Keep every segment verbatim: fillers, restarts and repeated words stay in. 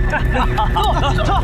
走走。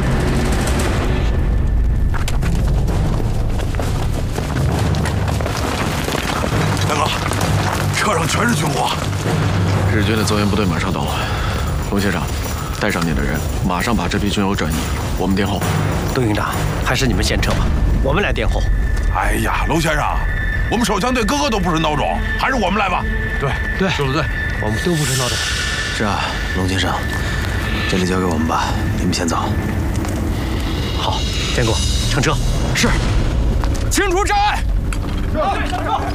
大哥，车上全是军火。 日军的增援部队马上到了，龙先生，带上你的人，马上把这批军油转移，我们殿后。 杜营长，还是你们先撤吧，我们来殿后。 哎呀，龙先生，我们手枪队个个都不是孬种，还是我们来吧。 对对，说的对，我们都不是孬种。 是啊，龙先生，这里交给我们吧，你们先走。 好，建国，乘车。 是。清除障碍。是。上车。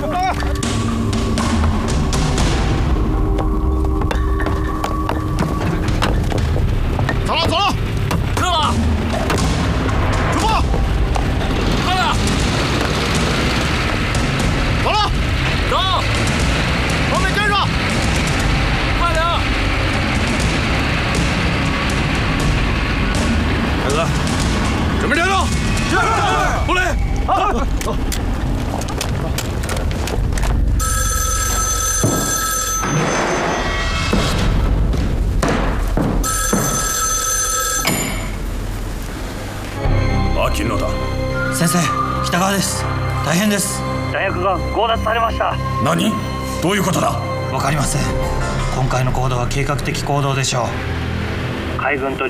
走了，走了。撤了。出发。快点。走了。走。后面跟上。快点。大哥，准备战斗。是。布雷。好。走。 秋野だ。 先生、北川です。大変です。 弾薬が強奪されました。 何？どういうことだ？ わかりません。今回の行動は計画的行動でしょう。 海軍と